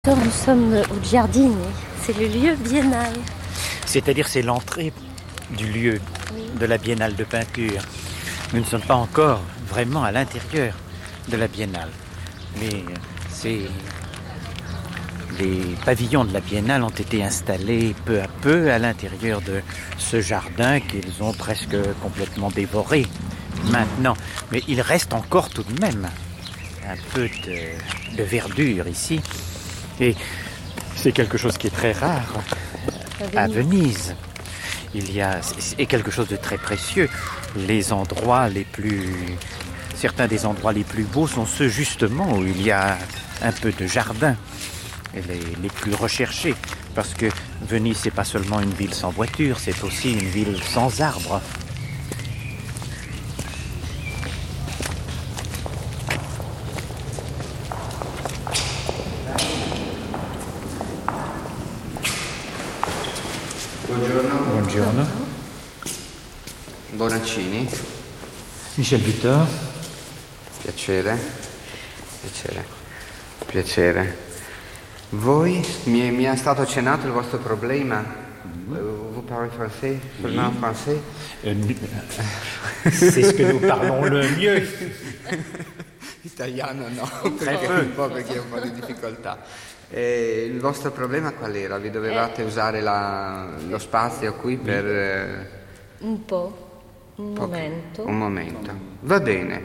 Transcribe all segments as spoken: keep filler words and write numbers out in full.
Nous sommes au Giardini, c'est le lieu biennal. C'est-à-dire c'est l'entrée du lieu oui. de la biennale de peinture. Nous ne sommes pas encore vraiment à l'intérieur de la biennale. Mais c'est... les pavillons de la biennale ont été installés peu à peu à l'intérieur de ce jardin qu'ils ont presque complètement dévoré maintenant. Mais il reste encore tout de même un peu de, de verdure ici. Et c'est quelque chose qui est très rare à Venise. Il y a et quelque chose de très précieux. Les endroits les plus, certains des endroits les plus beaux sont ceux justement où il y a un peu de jardin, et les, les plus recherchés. Parce que Venise, c'est pas seulement une ville sans voiture, c'est aussi une ville sans arbres. Buongiorno. Buongiorno. Bonaccini. Michel Butor. Piacere. Piacere. Piacere. Voi, mi, mi è stato accennato il vostro problema. Mm-hmm. Vous parlez français? Oui. Parlez français? Euh, c'est ce que nous parlons le mieux. Italiano no, Très perché, peu. un po' perché ho un po' di difficoltà. E il vostro problema qual era? Vi dovevate eh. usare la, lo spazio qui per... Eh, un po', un po- momento. Un momento. Va bene.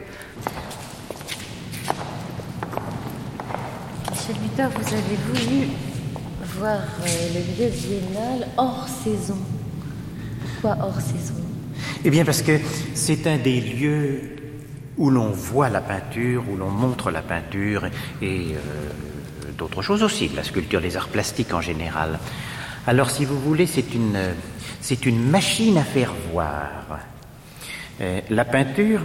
Michel Butor, vous avez voulu voir euh, le lieu biennal hors saison. Pourquoi hors saison? Eh bien parce que c'est un des lieux où l'on voit la peinture, où l'on montre la peinture et euh, d'autres choses aussi, la sculpture, les arts plastiques en général. Alors si vous voulez, c'est une, c'est une machine à faire voir. Euh, la peinture,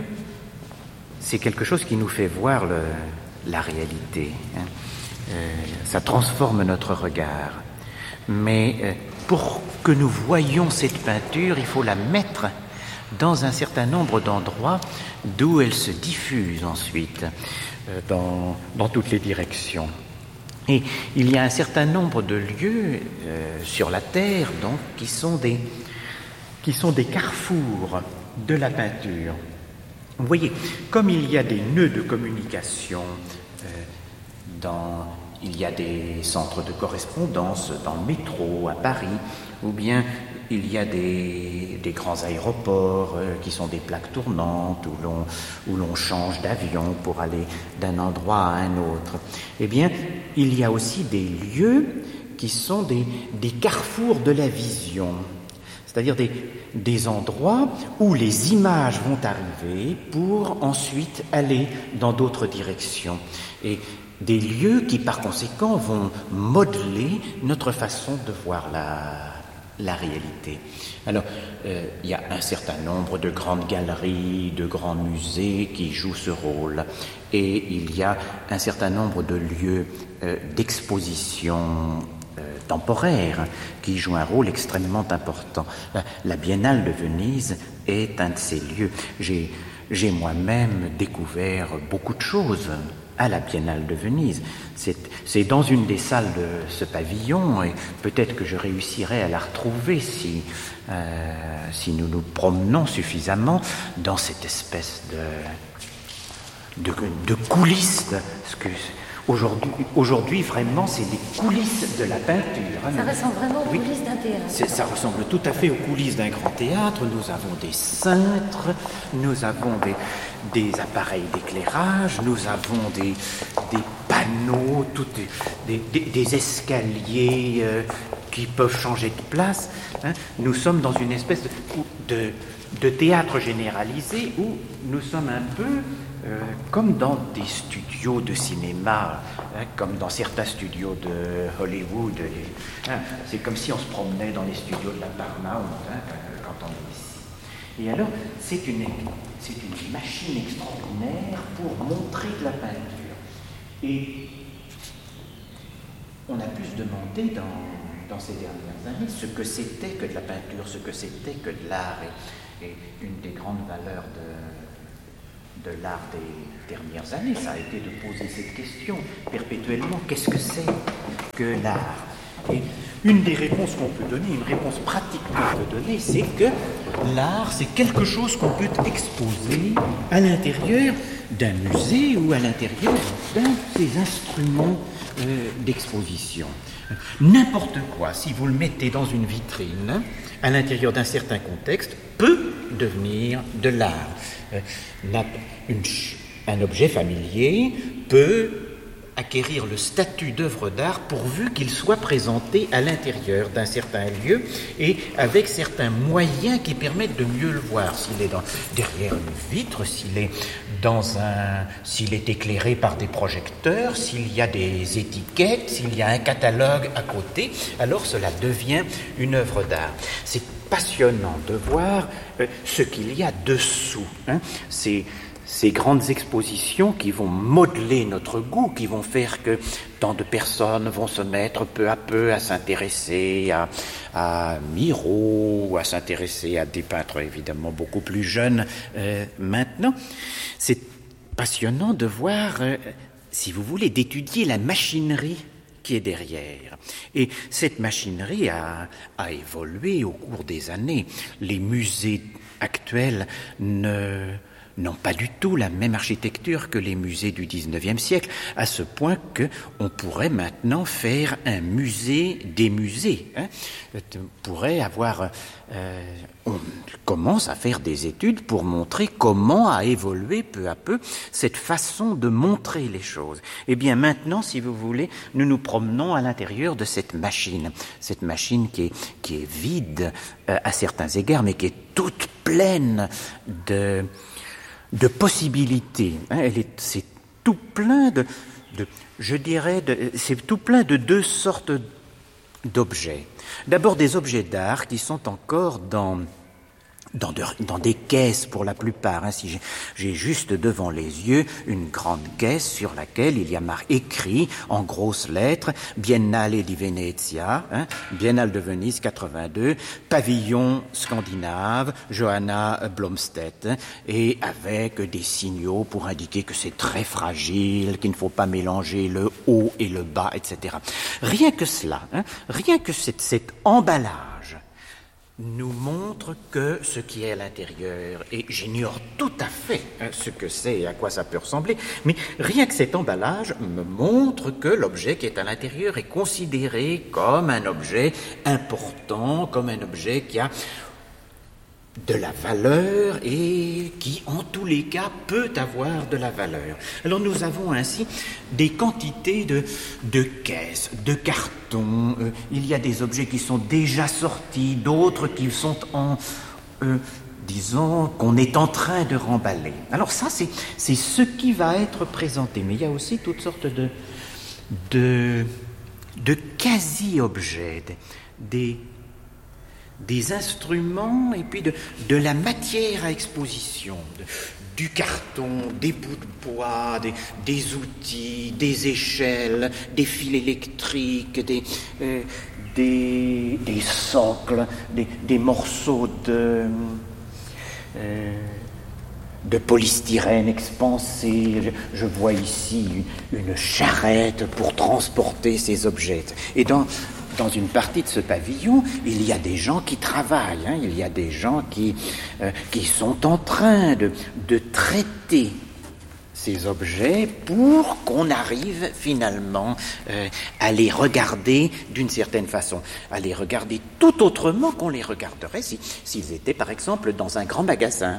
c'est quelque chose qui nous fait voir le, la réalité. Hein. Euh, ça transforme notre regard. Mais euh, pour que nous voyions cette peinture, il faut la mettre dans un certain nombre d'endroits d'où elle se diffuse ensuite euh, dans, dans toutes les directions. Et il y a un certain nombre de lieux euh, sur la Terre donc qui sont des, qui sont des carrefours de la peinture. Vous voyez, comme il y a des nœuds de communication, euh, dans, il y a des centres de correspondance dans le métro à Paris, ou bien il y a des, des grands aéroports euh, qui sont des plaques tournantes où l'on, où l'on change d'avion pour aller d'un endroit à un autre. Eh bien, il y a aussi des lieux qui sont des, des carrefours de la vision, c'est-à-dire des, des endroits où les images vont arriver pour ensuite aller dans d'autres directions. Et des lieux qui, par conséquent, vont modeler notre façon de voir la la réalité. Alors, euh, il y a un certain nombre de grandes galeries, de grands musées qui jouent ce rôle. Et il y a un certain nombre de lieux euh, d'exposition euh, temporaire qui jouent un rôle extrêmement important. La, la Biennale de Venise est un de ces lieux. J'ai, j'ai moi-même découvert beaucoup de choses à la Biennale de Venise. C'est, c'est dans une des salles de ce pavillon, et peut-être que je réussirai à la retrouver si, euh, si nous nous promenons suffisamment dans cette espèce de, de, de coulisses. De, ce que, aujourd'hui, aujourd'hui, vraiment, c'est des coulisses de la peinture. Hein. Ça ressemble vraiment aux oui, coulisses d'un théâtre. C'est, ça ressemble tout à fait aux coulisses d'un grand théâtre. Nous avons des cintres, nous avons des... des appareils d'éclairage, nous avons des, des panneaux, tout, des, des, des escaliers euh, qui peuvent changer de place. Hein. Nous sommes dans une espèce de, de, de théâtre généralisé où nous sommes un peu euh, comme dans des studios de cinéma, hein, comme dans certains studios de Hollywood. Hein. C'est comme si on se promenait dans les studios de la Paramount hein, quand on est ici. Et alors, c'est une, c'est une machine extraordinaire pour montrer de la peinture. Et on a pu se demander dans, dans ces dernières années ce que c'était que de la peinture, ce que c'était que de l'art. Et, et une des grandes valeurs de l'art des dernières années, ça a été de poser cette question perpétuellement. Qu'est-ce que c'est que l'art? Et une des réponses qu'on peut donner, une réponse pratique qu'on peut donner, c'est que l'art, c'est quelque chose qu'on peut exposer à l'intérieur d'un musée ou à l'intérieur d'un de ces instruments euh, d'exposition. N'importe quoi, si vous le mettez dans une vitrine, à l'intérieur d'un certain contexte, peut devenir de l'art. Euh, une, un objet familier peut acquérir le statut d'œuvre d'art pourvu qu'il soit présenté à l'intérieur d'un certain lieu et avec certains moyens qui permettent de mieux le voir. S'il est dans, derrière une vitre, s'il est dans un, s'il est éclairé par des projecteurs, s'il y a des étiquettes, s'il y a un catalogue à côté, alors cela devient une œuvre d'art. C'est passionnant de voir euh, ce qu'il y a dessous. Hein. C'est Ces grandes expositions qui vont modeler notre goût, qui vont faire que tant de personnes vont se mettre peu à peu à s'intéresser à, à Miro, à s'intéresser à des peintres évidemment beaucoup plus jeunes euh, maintenant. C'est passionnant de voir, euh, si vous voulez, d'étudier la machinerie qui est derrière. Et cette machinerie a, a évolué au cours des années. Les musées actuels ne... n'ont pas du tout la même architecture que les musées du dix-neuvième siècle, à ce point qu'on pourrait maintenant faire un musée des musées. Hein. On pourrait avoir... Euh, on commence à faire des études pour montrer comment a évolué peu à peu cette façon de montrer les choses. Eh bien maintenant, si vous voulez, nous nous promenons à l'intérieur de cette machine. Cette machine qui est, qui est vide euh, à certains égards, mais qui est toute pleine de... de possibilités. Hein, elle est, c'est tout plein de, de je dirais, de, c'est tout plein de deux sortes d'objets. D'abord des objets d'art qui sont encore dans Dans, de, dans des caisses pour la plupart. Hein. Si j'ai, j'ai juste devant les yeux une grande caisse sur laquelle il y a marqué, écrit en grosses lettres Biennale di Venezia, hein, Biennale de Venise quatre-vingt-deux, pavillon scandinave, Johanna Blomstedt, hein, et avec des signaux pour indiquer que c'est très fragile, qu'il ne faut pas mélanger le haut et le bas, et cetera. Rien que cela, hein, rien que cet, cet emballage nous montre que ce qui est à l'intérieur, et j'ignore tout à fait hein, ce que c'est et à quoi ça peut ressembler, mais rien que cet emballage me montre que l'objet qui est à l'intérieur est considéré comme un objet important, comme un objet qui a de la valeur et qui, en tous les cas, peut avoir de la valeur. Alors nous avons ainsi des quantités de, de caisses, de cartons. Euh, il y a des objets qui sont déjà sortis, d'autres qui sont en... Euh, disons qu'on est en train de remballer. Alors ça, c'est, c'est ce qui va être présenté. Mais il y a aussi toutes sortes de, de, de quasi-objets, des... des instruments et puis de, de la matière à exposition, de, du carton, des bouts de bois, des, des outils, des échelles, des fils électriques, des, euh, des, des socles, des, des morceaux de, euh, de polystyrène expansé. Je, je vois ici une, une charrette pour transporter ces objets. Et dans Dans une partie de ce pavillon, il y a des gens qui travaillent, hein, il y a des gens qui, euh, qui sont en train de, de traiter ces objets pour qu'on arrive finalement euh, à les regarder d'une certaine façon, à les regarder tout autrement qu'on les regarderait si, s'ils étaient par exemple dans un grand magasin.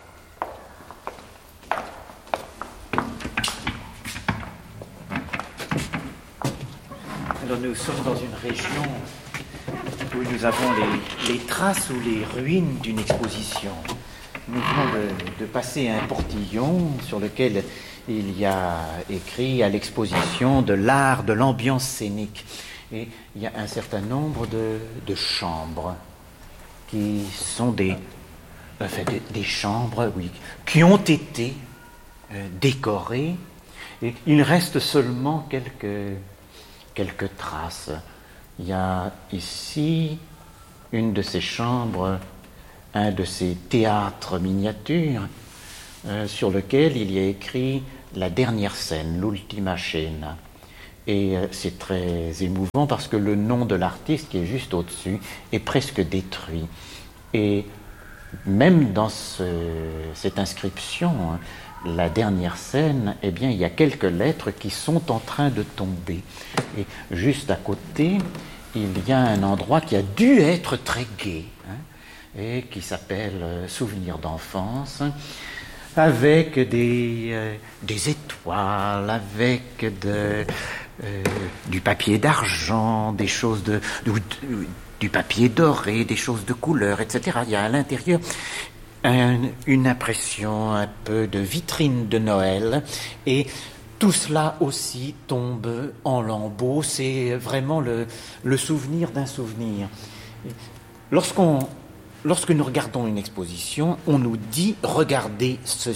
Nous sommes dans une région où nous avons les, les traces ou les ruines d'une exposition. Nous venons de, de passer un portillon sur lequel il y a écrit à l'exposition de l'art de l'ambiance scénique. Et il y a un certain nombre de, de chambres qui sont des, enfin des, des chambres, oui, qui ont été euh, décorées. Et il reste seulement quelques... quelques traces. Il y a ici une de ces chambres, un de ces théâtres miniatures, euh, sur lequel il y a écrit la dernière scène, l'ultima scena. Et euh, c'est très émouvant parce que le nom de l'artiste qui est juste au-dessus est presque détruit. Et même dans ce, cette inscription, hein, la dernière scène, eh bien, il y a quelques lettres qui sont en train de tomber. Et juste à côté, il y a un endroit qui a dû être très gai, hein, et qui s'appelle euh, Souvenir d'enfance, avec des, euh, des étoiles, avec de, euh, du papier d'argent, des choses de, de, de du papier doré, des choses de couleur, et cetera. Il y a à l'intérieur un, une impression un peu de vitrine de Noël, et tout cela aussi tombe en lambeaux. C'est vraiment le, le souvenir d'un souvenir. Lorsqu'on, lorsque nous regardons une exposition, on nous dit « regardez ceci ».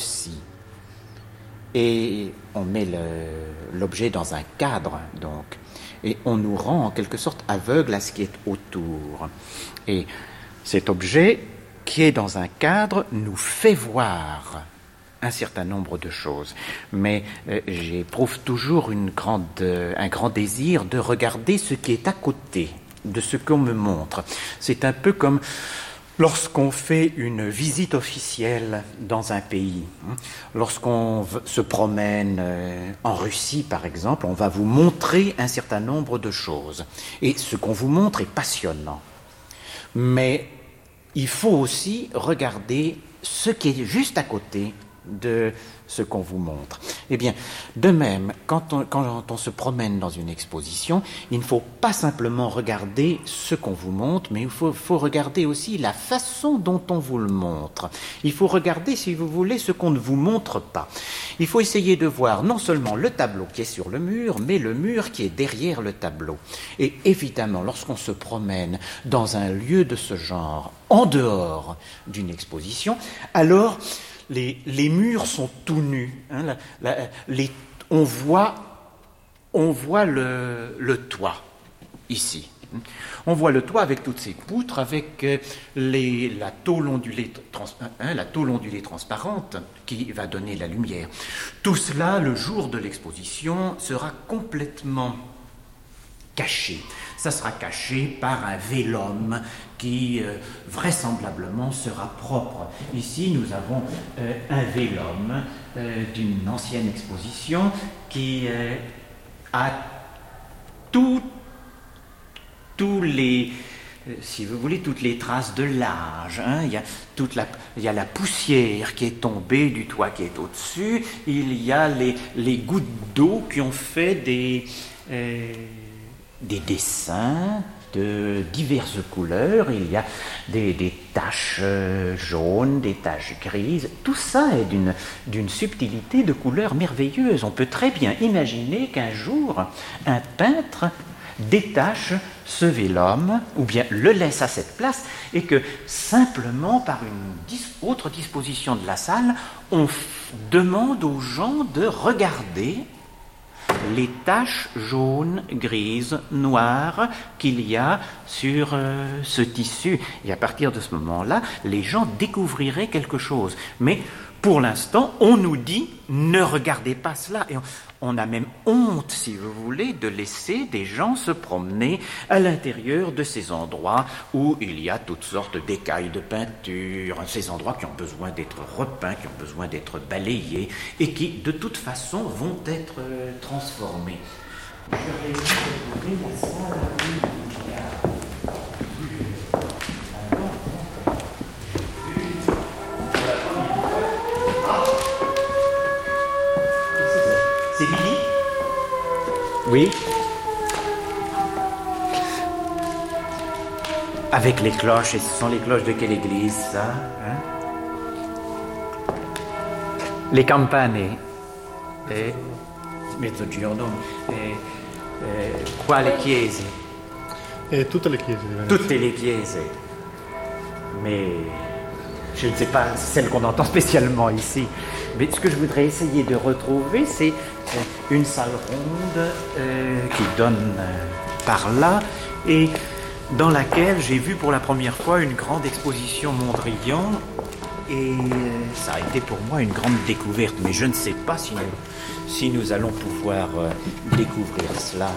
Et on met le, l'objet dans un cadre, donc. Et on nous rend en quelque sorte aveugles à ce qui est autour. Et cet objet qui est dans un cadre nous fait voir un certain nombre de choses. Mais euh, j'éprouve toujours une grande, euh, un grand désir de regarder ce qui est à côté de ce qu'on me montre. C'est un peu comme lorsqu'on fait une visite officielle dans un pays, lorsqu'on se promène en Russie par exemple, on va vous montrer un certain nombre de choses. Et ce qu'on vous montre est passionnant. Mais il faut aussi regarder ce qui est juste à côté de ce qu'on vous montre. Eh bien, de même, quand on, quand on se promène dans une exposition, il ne faut pas simplement regarder ce qu'on vous montre, mais il faut, faut regarder aussi la façon dont on vous le montre. Il faut regarder, si vous voulez, ce qu'on ne vous montre pas. Il faut essayer de voir non seulement le tableau qui est sur le mur, mais le mur qui est derrière le tableau. Et évidemment, lorsqu'on se promène dans un lieu de ce genre, en dehors d'une exposition, alors Les, les murs sont tout nus. Hein, la, la, les, on voit, on voit le, le toit, ici. On voit le toit avec toutes ses poutres, avec les, la, tôle ondulée, trans, hein, la tôle ondulée transparente qui va donner la lumière. Tout cela, le jour de l'exposition, sera complètement caché. Ça sera caché par un vélum qui euh, vraisemblablement sera propre. Ici, nous avons euh, un vélum euh, d'une ancienne exposition qui euh, a tout, tous les, euh, si vous voulez, toutes les traces de l'âge. Hein. Il y a toute la, il y a la poussière qui est tombée du toit qui est au-dessus. Il y a les, les gouttes d'eau qui ont fait des euh, des dessins de diverses couleurs. Il y a des, des taches jaunes, des taches grises. Tout ça est d'une, d'une subtilité de couleurs merveilleuse. On peut très bien imaginer qu'un jour, un peintre détache ce vélum, ou bien le laisse à cette place, et que simplement par une dis- autre disposition de la salle, on f- demande aux gens de regarder les taches jaunes, grises, noires qu'il y a sur euh, ce tissu. Et à partir de ce moment-là, les gens découvriraient quelque chose. Mais pour l'instant, on nous dit « ne regardez pas cela ». Et on, on a même honte, si vous voulez, de laisser des gens se promener à l'intérieur de ces endroits où il y a toutes sortes d'écailles de peinture, ces endroits qui ont besoin d'être repeints, qui ont besoin d'être balayés et qui, de toute façon, vont être euh, transformés. Je vais vous trouver la salle où il y a C'est Lily ? Oui. Avec les cloches, et ce sont les cloches de quelle église, ça hein? Les campane. E mezzogiorno. E, e, quale chiese? Et toutes les chiese di Venezia. Toutes les chiese. Mais je ne sais pas celle qu'on entend spécialement ici. Mais ce que je voudrais essayer de retrouver, c'est une salle ronde euh, qui donne euh, par là et dans laquelle j'ai vu pour la première fois une grande exposition Mondrian Et ça a été pour moi une grande découverte, mais je ne sais pas si nous, si nous allons pouvoir euh, découvrir cela.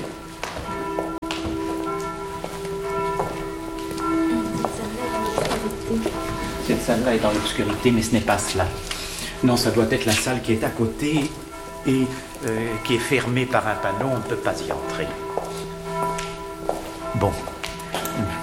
Cette salle-là est dans l'obscurité, mais ce n'est pas cela. Non, ça doit être la salle qui est à côté et euh, qui est fermée par un panneau, on ne peut pas y entrer. Bon.